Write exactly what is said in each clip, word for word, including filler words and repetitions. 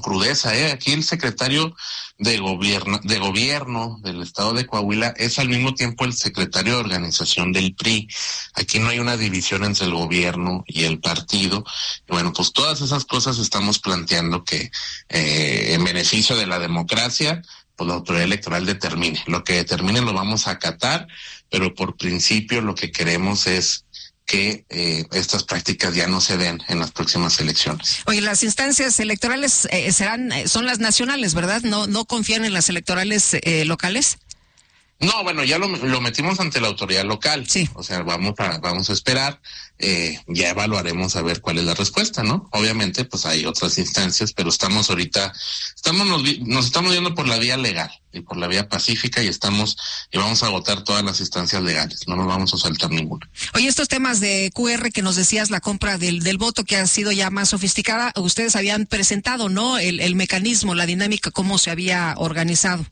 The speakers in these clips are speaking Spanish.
crudeza, ¿eh? Aquí el secretario de gobierno, de gobierno del estado de Coahuila es al mismo tiempo el secretario de organización del P R I. Aquí no hay una división entre el gobierno y el partido. Y bueno, pues todas esas cosas estamos planteando que eh, en beneficio de la democracia, pues la autoridad electoral determine. Lo que determine lo vamos a acatar, pero por principio lo que queremos es que eh, estas prácticas ya no se den en las próximas elecciones. Oye, las instancias electorales eh, serán eh, son las nacionales, ¿verdad? ¿No no confían en las electorales eh, locales? No, bueno, ya lo, lo metimos ante la autoridad local. Sí. O sea, vamos a vamos a esperar, eh, ya evaluaremos a ver cuál es la respuesta, ¿no? Obviamente, pues hay otras instancias, pero estamos ahorita, estamos nos, nos estamos yendo por la vía legal y por la vía pacífica y estamos, y vamos a agotar todas las instancias legales, no nos vamos a saltar ninguna. Oye, estos temas de Q R que nos decías, la compra del, del voto que ha sido ya más sofisticada, ustedes habían presentado, ¿no? El, el mecanismo, la dinámica, cómo se había organizado.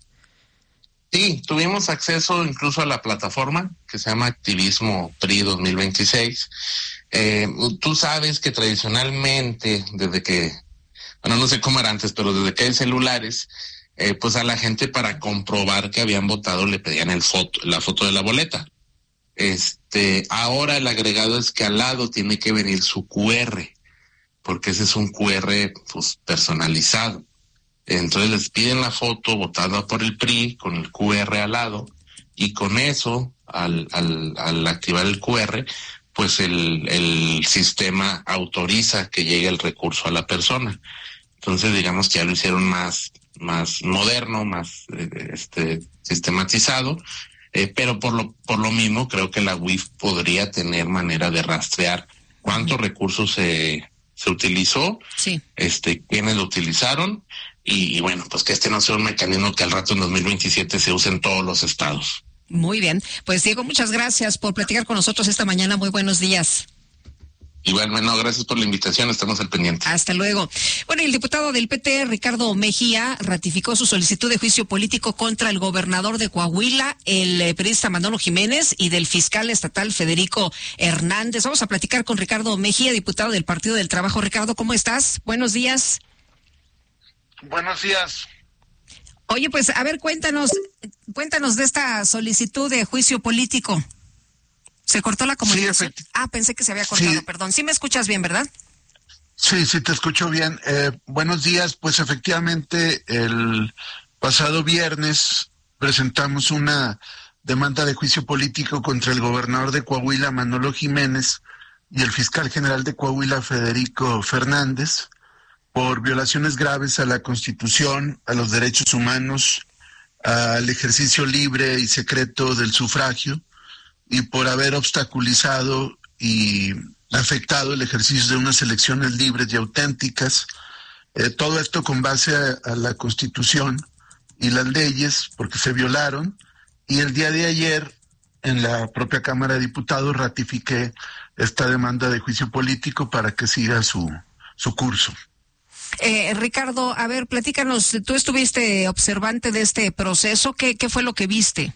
Sí, tuvimos acceso incluso a la plataforma que se llama Activismo P R I dos mil veintiséis. Eh, tú sabes que tradicionalmente, desde que, bueno, no sé cómo era antes, pero desde que hay celulares, eh, pues a la gente para comprobar que habían votado le pedían el foto, la foto de la boleta. Este, ahora el agregado es que al lado tiene que venir su Q R, porque ese es un Q R pues personalizado. Entonces les piden la foto votada por el P R I con el Q R al lado y con eso, al, al, al activar el Q R, pues el, el sistema autoriza que llegue el recurso a la persona. Entonces digamos que ya lo hicieron más, más moderno, más este sistematizado, eh, pero por lo, por lo mismo creo que la U I F podría tener manera de rastrear cuántos uh-huh. recursos se, se utilizó, sí. este, quiénes lo utilizaron. Y, y bueno, pues que este no sea un mecanismo que al rato en dos mil veintisiete se use en todos los estados. Muy bien. Pues Diego, muchas gracias por platicar con nosotros esta mañana. Muy buenos días. Igual, no, gracias por la invitación, estamos al pendiente. Hasta luego. Bueno, el diputado del P T, Ricardo Mejía, ratificó su solicitud de juicio político contra el gobernador de Coahuila, el periodista Manolo Jiménez, y del fiscal estatal Federico Hernández. Vamos a platicar con Ricardo Mejía, diputado del Partido del Trabajo. Ricardo, ¿cómo estás? Buenos días. Buenos días. Oye, pues, a ver, cuéntanos, cuéntanos de esta solicitud de juicio político. ¿Se cortó la comunicación? Sí, ah, pensé que se había cortado, sí. Perdón. Sí me escuchas bien, ¿verdad? Sí, sí te escucho bien. Eh, buenos días. Pues efectivamente, el pasado viernes presentamos una demanda de juicio político contra el gobernador de Coahuila, Manolo Jiménez, y el fiscal general de Coahuila, Federico Fernández, por violaciones graves a la Constitución, a los derechos humanos, al ejercicio libre y secreto del sufragio, y por haber obstaculizado y afectado el ejercicio de unas elecciones libres y auténticas. Eh, todo esto con base a, a la Constitución y las leyes, porque se violaron, y el día de ayer, en la propia Cámara de Diputados, ratifiqué esta demanda de juicio político para que siga su, su curso. Eh, Ricardo, a ver, platícanos, tú estuviste observante de este proceso, ¿qué, qué fue lo que viste?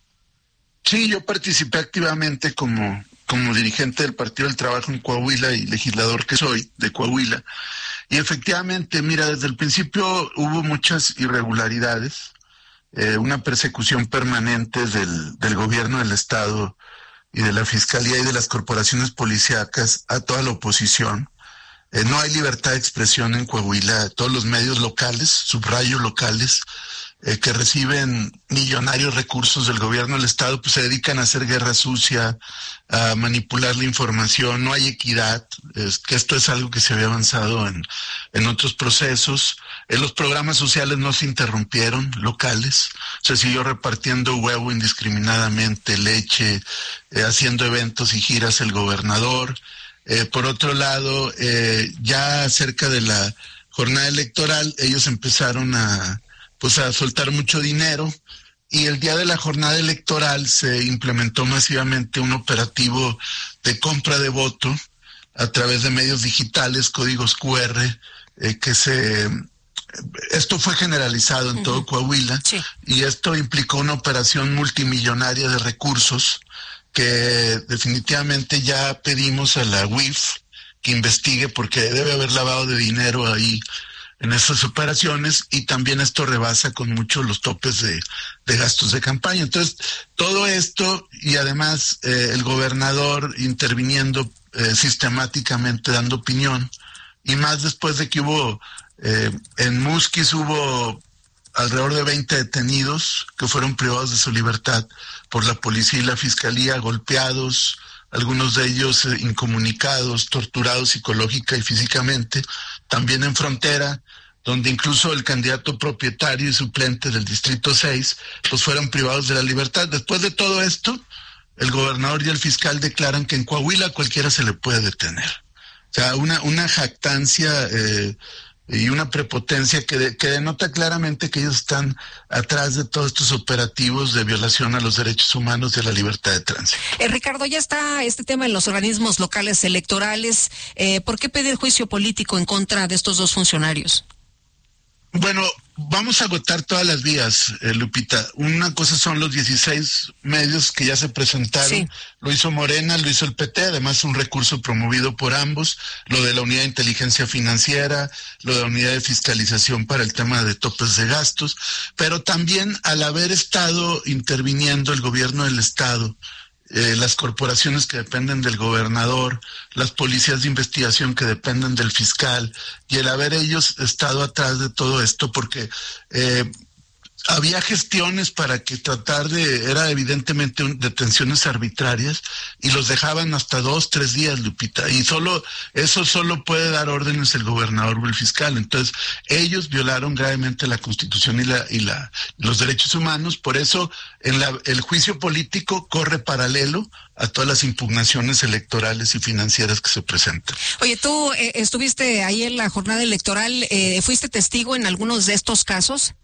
Sí, yo participé activamente como, como dirigente del Partido del Trabajo en Coahuila y legislador que soy de Coahuila, y efectivamente, mira, desde el principio hubo muchas irregularidades, eh, una persecución permanente del, del gobierno del Estado y de la Fiscalía y de las corporaciones policíacas a toda la oposición. Eh, no hay libertad de expresión en Coahuila. Todos los medios locales, subrayo locales, eh, que reciben millonarios recursos del gobierno del Estado, pues se dedican a hacer guerra sucia, a manipular la información. No hay equidad, es que esto es algo que se había avanzado en, en otros procesos. Eh, los programas sociales no se interrumpieron, locales. Se siguió repartiendo huevo indiscriminadamente, leche, eh, haciendo eventos y giras el gobernador. Eh, por otro lado, eh, ya cerca de la jornada electoral, ellos empezaron a, pues, a soltar mucho dinero, y el día de la jornada electoral se implementó masivamente un operativo de compra de voto a través de medios digitales, códigos Q R, eh, que se... Esto fue generalizado en uh-huh. todo Coahuila, sí. Y esto implicó una operación multimillonaria de recursos que definitivamente ya pedimos a la U I F que investigue, porque debe haber lavado de dinero ahí en esas operaciones, y también esto rebasa con mucho los topes de, de gastos de campaña. Entonces, todo esto, y además eh, el gobernador interviniendo eh, sistemáticamente, dando opinión, y más después de que hubo, eh, en Musquis hubo alrededor de veinte detenidos que fueron privados de su libertad por la policía y la fiscalía, golpeados, algunos de ellos eh, incomunicados, torturados psicológica y físicamente. También en Frontera, donde incluso el candidato propietario y suplente del Distrito seis, pues fueron privados de la libertad. Después de todo esto, el gobernador y el fiscal declaran que en Coahuila cualquiera se le puede detener. O sea, una, una jactancia eh, y una prepotencia que, de, que denota claramente que ellos están atrás de todos estos operativos de violación a los derechos humanos y a la libertad de tránsito. Eh, Ricardo, ya está este tema en los organismos locales electorales. Eh, ¿Por qué pedir juicio político en contra de estos dos funcionarios? Bueno, vamos a agotar todas las vías, eh, Lupita. Una cosa son los dieciséis medios que ya se presentaron. Sí. Lo hizo Morena, lo hizo el P T, además un recurso promovido por ambos, lo de la Unidad de Inteligencia Financiera, lo de la Unidad de Fiscalización para el tema de topes de gastos, pero también al haber estado interviniendo el gobierno del Estado, Eh, las corporaciones que dependen del gobernador, las policías de investigación que dependen del fiscal, y el haber ellos estado atrás de todo esto, porque eh, había gestiones para que tratar de, era evidentemente un, detenciones arbitrarias, y los dejaban hasta dos, tres días, Lupita, y solo, eso solo puede dar órdenes el gobernador o el fiscal. Entonces, ellos violaron gravemente la Constitución y la, y la, los derechos humanos. Por eso, en la, el juicio político corre paralelo a todas las impugnaciones electorales y financieras que se presentan. Oye, tú eh, estuviste ahí en la jornada electoral, eh, ¿fuiste testigo en algunos de estos casos?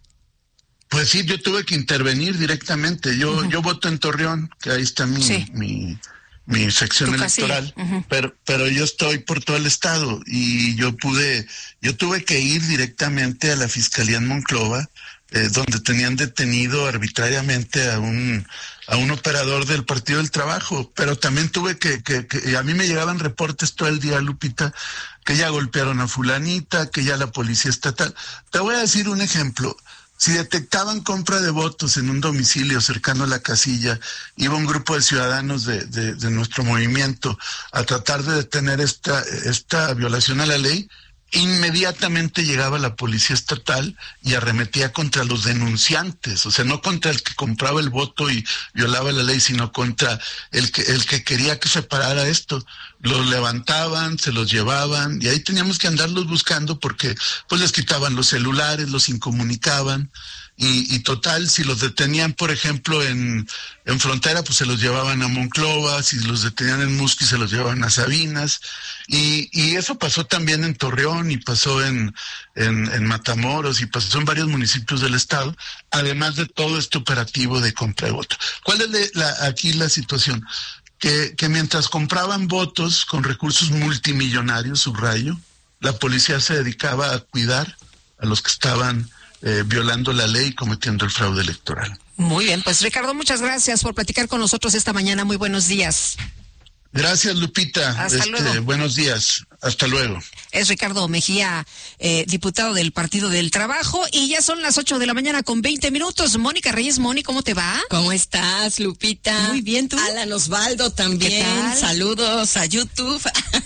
Pues sí, yo tuve que intervenir directamente. Yo uh-huh. yo voto en Torreón, que ahí está mi sí. mi, mi sección electoral, uh-huh. pero pero yo estoy por todo el estado, y yo pude, yo tuve que ir directamente a la Fiscalía en Monclova, eh, donde tenían detenido arbitrariamente a un a un operador del Partido del Trabajo, pero también tuve que, que, que a mí me llegaban reportes todo el día, Lupita, que ya golpearon a fulanita, que ya la policía estatal. Te voy a decir un ejemplo. Si detectaban compra de votos en un domicilio cercano a la casilla, iba un grupo de ciudadanos de, de, de nuestro movimiento a tratar de detener esta, esta violación a la ley, inmediatamente llegaba la policía estatal y arremetía contra los denunciantes, o sea, no contra el que compraba el voto y violaba la ley, sino contra el que, el que quería que se parara esto. Los levantaban, se los llevaban, y ahí teníamos que andarlos buscando porque pues les quitaban los celulares, los incomunicaban, y, y total, si los detenían, por ejemplo, en, en Frontera, pues se los llevaban a Monclova, si los detenían en Musquis, se los llevaban a Sabinas, y, y eso pasó también en Torreón, y pasó en, en, en Matamoros, y pasó en varios municipios del estado, además de todo este operativo de compra de voto. ¿Cuál es la, aquí la situación? Que, que mientras compraban votos con recursos multimillonarios, subrayo, la policía se dedicaba a cuidar a los que estaban eh, violando la ley y cometiendo el fraude electoral. Muy bien, pues Ricardo, muchas gracias por platicar con nosotros esta mañana. Muy buenos días. Gracias, Lupita. Hasta este, luego. Buenos días. Hasta luego. Es Ricardo Mejía, eh, diputado del Partido del Trabajo, y ya son las ocho de la mañana con veinte minutos. Mónica Reyes, Moni, ¿cómo te va? ¿Cómo estás, Lupita? Muy bien, ¿tú? Alan Osvaldo también. Saludos a YouTube.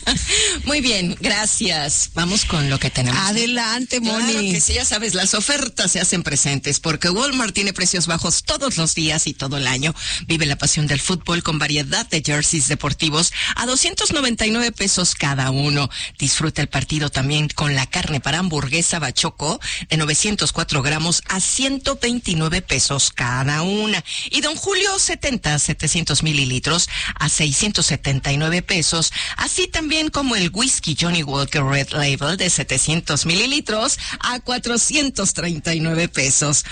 Muy bien, gracias. Vamos con lo que tenemos. Adelante, Moni. Claro que sí, ya sabes, las ofertas se hacen presentes porque Walmart tiene precios bajos todos los días y todo el año. Vive la pasión del fútbol con variedad de jerseys deportivos a doscientos noventa y nueve pesos cada uno. Disfruta el partido también con la carne para hamburguesa Bachoco de novecientos cuatro gramos a ciento veintinueve pesos cada una. Y Don Julio setenta, setecientos mililitros a seiscientos setenta y nueve pesos. Así también como el whisky Johnny Walker Red Label de setecientos mililitros a cuatrocientos treinta y nueve pesos.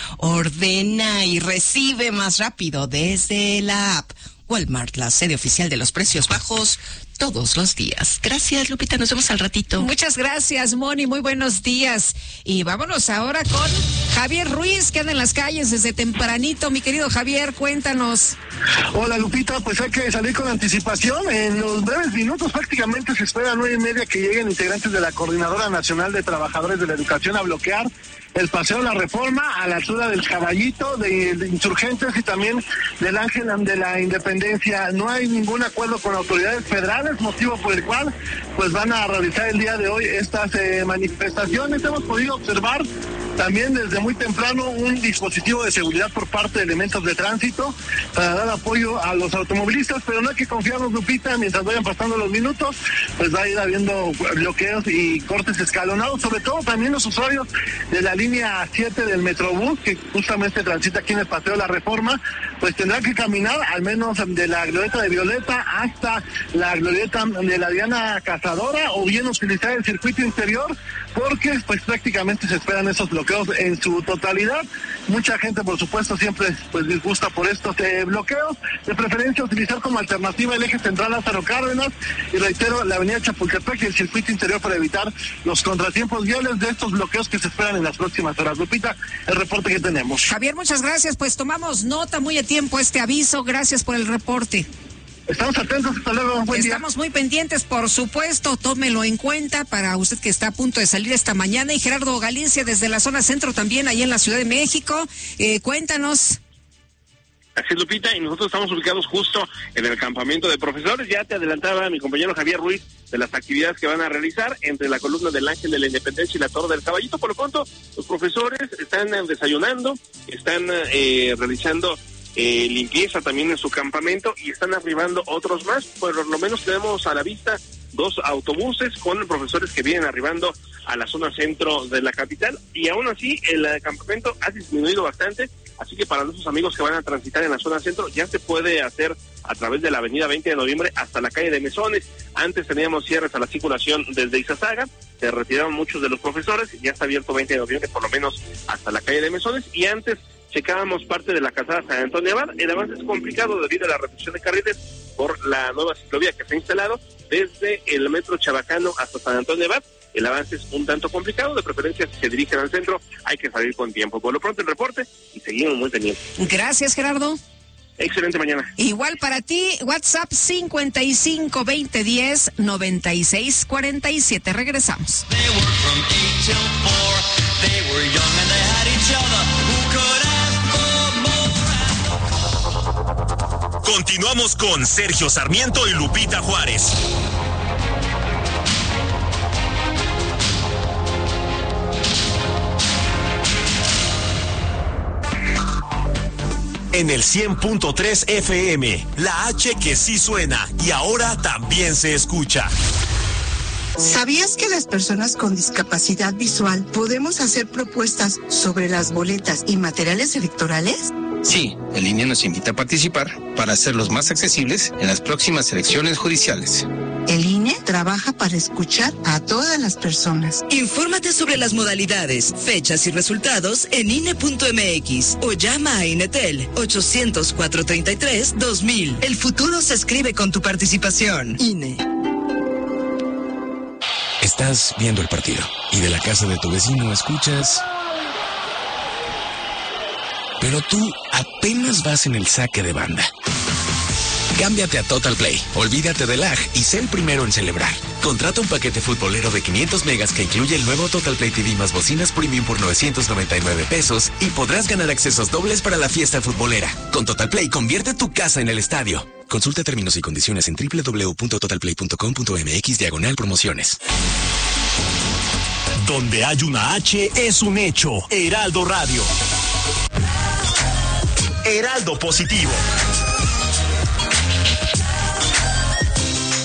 Ordena y recibe más rápido desde la app. Walmart, la sede oficial de los precios bajos todos los días. Gracias, Lupita, nos vemos al ratito. Muchas gracias, Moni, muy buenos días. Y vámonos ahora con Javier Ruiz, que anda en las calles desde tempranito. Mi querido Javier, cuéntanos. Hola, Lupita, pues hay que salir con anticipación. En los breves minutos prácticamente se espera a nueve y media que lleguen integrantes de la Coordinadora Nacional de Trabajadores de la Educación a bloquear el Paseo de la Reforma a la altura del Caballito, de, de Insurgentes y también del Ángel de la Independencia. No hay ningún acuerdo con autoridades federales, motivo por el cual pues van a realizar el día de hoy estas eh, manifestaciones. Hemos podido observar también desde muy temprano un dispositivo de seguridad por parte de elementos de tránsito para dar apoyo a los automovilistas, pero no hay que confiarnos, Lupita, mientras vayan pasando los minutos, pues va a ir habiendo bloqueos y cortes escalonados, sobre todo también los usuarios de la línea siete del Metrobús, que justamente transita aquí en el Paseo de la Reforma, pues tendrán que caminar al menos de la glorieta de Violeta hasta la glorieta de la Diana Cazadora, o bien utilizar el circuito interior, porque pues prácticamente se esperan esos bloqueos en su totalidad. Mucha gente, por supuesto, siempre pues disgusta por estos eh, bloqueos, de preferencia utilizar como alternativa el eje central Lázaro Cárdenas y, reitero, la avenida Chapultepec y el circuito interior para evitar los contratiempos viales de estos bloqueos que se esperan en las próximas horas. Lupita, el reporte que tenemos. Javier, muchas gracias, pues tomamos nota muy a tiempo este aviso, gracias por el reporte. Estamos atentos, hasta luego, buen día. Estamos muy pendientes, por supuesto, tómelo en cuenta para usted que está a punto de salir esta mañana. Y Gerardo Galicia desde la zona centro también, ahí en la Ciudad de México, eh, cuéntanos. Así es, Lupita, y nosotros estamos ubicados justo en el campamento de profesores. Ya te adelantaba mi compañero Javier Ruiz de las actividades que van a realizar entre la columna del Ángel de la Independencia y la Torre del Caballito. Por lo pronto, los profesores están eh, desayunando, están eh, realizando Eh, limpieza también en su campamento y están arribando otros más. Por lo menos tenemos a la vista dos autobuses con profesores que vienen arribando a la zona centro de la capital, y aún así el eh, campamento ha disminuido bastante, así que para nuestros amigos que van a transitar en la zona centro ya se puede hacer a través de la avenida veinte de noviembre hasta la calle de Mesones. Antes teníamos cierres a la circulación desde Izazaga, se retiraron muchos de los profesores, ya está abierto veinte de noviembre por lo menos hasta la calle de Mesones, y antes checábamos parte de la calzada San Antonio Abad. El avance es complicado debido a la reducción de carriles por la nueva ciclovía que se ha instalado desde el metro Chabacano hasta San Antonio Abad. El avance es un tanto complicado, de preferencia si se dirigen al centro hay que salir con tiempo. Por lo pronto el reporte y seguimos muy pendientes. Gracias, Gerardo. Excelente mañana. Igual para ti, WhatsApp cincuenta y cinco veinte diez noventa y seis cuarenta y siete. Regresamos. Continuamos con Sergio Sarmiento y Lupita Juárez. En el cien punto tres F M, la H que sí suena y ahora también se escucha. ¿Sabías que las personas con discapacidad visual podemos hacer propuestas sobre las boletas y materiales electorales? Sí, el I N E nos invita a participar para hacerlos más accesibles en las próximas elecciones judiciales. El I N E trabaja para escuchar a todas las personas. Infórmate sobre las modalidades, fechas y resultados en I N E punto M X o llama a Inetel ochocientos, cuatrocientos treinta y tres, dos mil. El futuro se escribe con tu participación. I N E. Estás viendo el partido y de la casa de tu vecino escuchas... Pero tú apenas vas en el saque de banda. Cámbiate a Total Play, olvídate del lag y sé el primero en celebrar. Contrata un paquete futbolero de quinientos megas que incluye el nuevo Total Play T V más bocinas premium por novecientos noventa y nueve pesos y podrás ganar accesos dobles para la fiesta futbolera. Con Total Play, convierte tu casa en el estadio. Consulta términos y condiciones en doble u doble u doble u punto total play punto com punto m x diagonal promociones. Donde hay una H es un hecho. Heraldo Radio. Heraldo Positivo.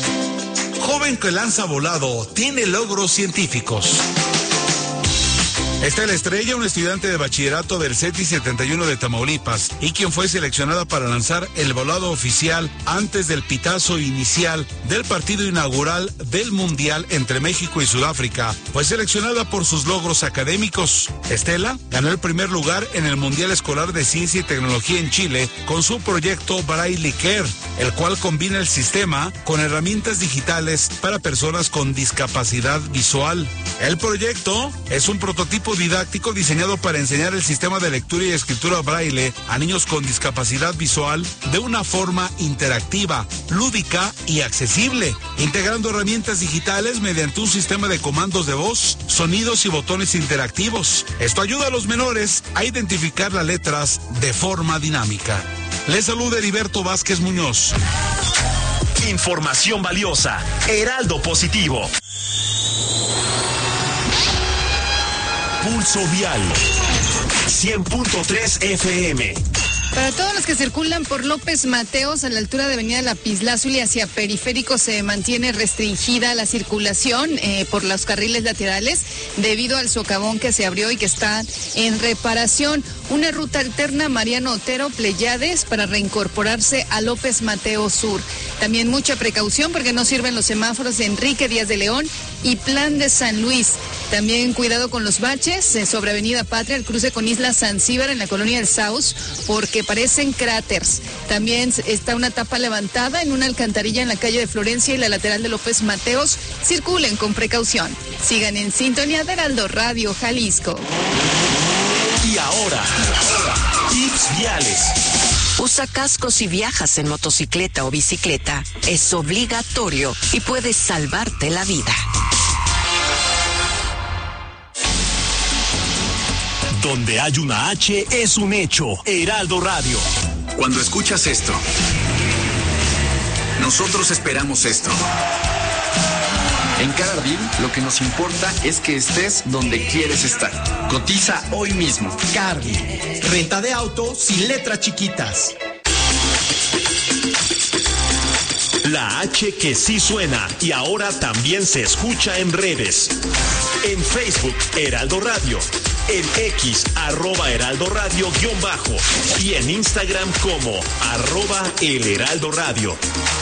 Joven que lanza volado tiene logros científicos. Estela Estrella, una estudiante de bachillerato del CETI setenta y uno de Tamaulipas, y quien fue seleccionada para lanzar el volado oficial antes del pitazo inicial del partido inaugural del Mundial entre México y Sudáfrica, fue seleccionada por sus logros académicos. Estela ganó el primer lugar en el Mundial Escolar de Ciencia y Tecnología en Chile con su proyecto Braille Care, el cual combina el sistema con herramientas digitales para personas con discapacidad visual. El proyecto es un prototipo didáctico diseñado para enseñar el sistema de lectura y escritura braille a niños con discapacidad visual de una forma interactiva, lúdica y accesible, integrando herramientas digitales mediante un sistema de comandos de voz, sonidos y botones interactivos. Esto ayuda a los menores a identificar las letras de forma dinámica. Les saluda Heriberto Vázquez Muñoz. Información valiosa. Heraldo Positivo. Pulso Vial. cien punto tres F M. Para todos los que circulan por López Mateos a la altura de Avenida Lapislázuli hacia Periférico, se mantiene restringida la circulación eh, por los carriles laterales debido al socavón que se abrió y que está en reparación. Una ruta alterna Mariano Otero Pleiades para reincorporarse a López Mateos Sur. También mucha precaución porque no sirven los semáforos de Enrique Díaz de León y Plan de San Luis. También cuidado con los baches eh, sobre Avenida Patria, el cruce con Isla Zanzíbar en la colonia del Saus, porque parecen cráteres. También está una tapa levantada en una alcantarilla en la calle de Florencia y la lateral de López Mateos. Circulen con precaución. Sigan en sintonía de Heraldo Radio Jalisco. Y ahora, tips viales. Usa casco si viajas en motocicleta o bicicleta. Es obligatorio y puedes salvarte la vida. Donde hay una H es un hecho. Heraldo Radio. Cuando escuchas esto, nosotros esperamos esto. En Cargill, lo que nos importa es que estés donde quieres estar. Cotiza hoy mismo. Cargill, renta de auto sin letras chiquitas. La H que sí suena y ahora también se escucha en redes. En Facebook, Heraldo Radio. En X, arroba Heraldo Radio guión bajo. Y en Instagram como arroba El Heraldo Radio.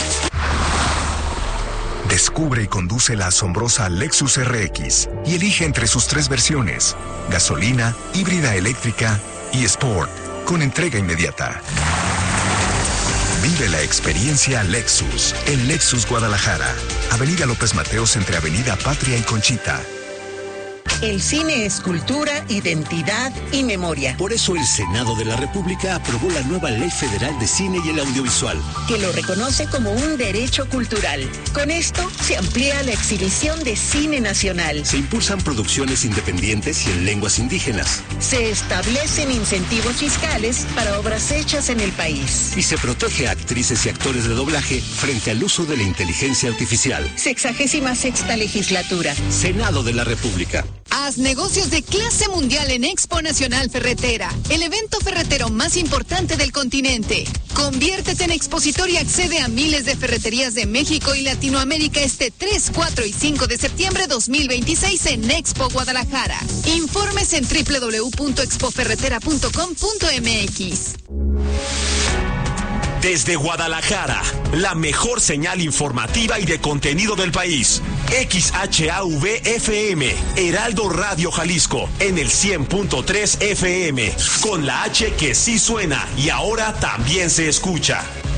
Descubre y conduce la asombrosa Lexus R X y elige entre sus tres versiones: gasolina, híbrida eléctrica y Sport, con entrega inmediata. Vive la experiencia Lexus en Lexus Guadalajara, Avenida López Mateos entre Avenida Patria y Conchita. El cine es cultura, identidad y memoria. Por eso el Senado de la República aprobó la nueva Ley Federal de Cine y el Audiovisual, que lo reconoce como un derecho cultural. Con esto se amplía la exhibición de cine nacional. Se impulsan producciones independientes y en lenguas indígenas. Se establecen incentivos fiscales para obras hechas en el país. Y se protege a actrices y actores de doblaje frente al uso de la inteligencia artificial. Sexagésima sexta legislatura. Senado de la República. Haz negocios de clase mundial en Expo Nacional Ferretera, el evento ferretero más importante del continente. Conviértete en expositor y accede a miles de ferreterías de México y Latinoamérica este tres, cuatro y cinco de septiembre dos mil veintiséis en Expo Guadalajara. Informes en doble u doble u doble u punto expo ferretera punto com punto m x. Desde Guadalajara, la mejor señal informativa y de contenido del país. X H A V F M, Heraldo Radio Jalisco, en el cien punto tres F M, con la H que sí suena y ahora también se escucha.